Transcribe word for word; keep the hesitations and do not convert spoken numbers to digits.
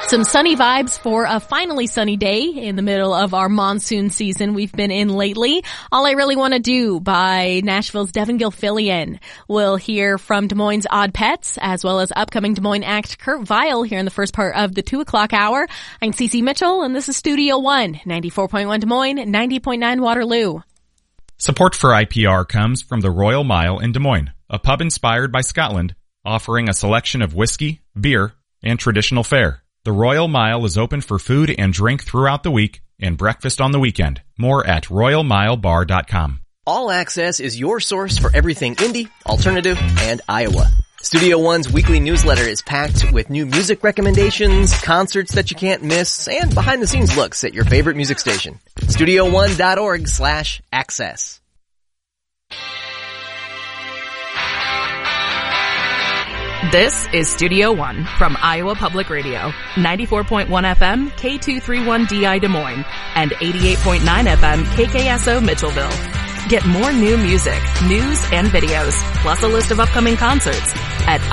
Some sunny vibes for a finally sunny day in the middle of our monsoon season we've been in lately. All I Really Want to Do by Nashville's Devin Gilfillian. We'll hear from Des Moines' Odd Pets, as well as upcoming Des Moines act Kurt Vile here in the first part of the two o'clock hour. I'm Cece Mitchell, and this is Studio One, ninety-four point one Des Moines, ninety point nine Waterloo. Support for I P R comes from the Royal Mile in Des Moines, a pub inspired by Scotland, offering a selection of whiskey, beer, and traditional fare. The Royal Mile is open for food and drink throughout the week and breakfast on the weekend. More at royal mile bar dot com. All Access is your source for everything indie, alternative, and Iowa. Studio One's weekly newsletter is packed with new music recommendations, concerts that you can't miss, and behind-the-scenes looks at your favorite music station. studio one dot org slash access. This is Studio One from Iowa Public Radio, ninety-four point one F M, K two thirty-one D I Des Moines, and eighty-eight point nine F M, K K S O Mitchellville. Get more new music, news, and videos, plus a list of upcoming concerts at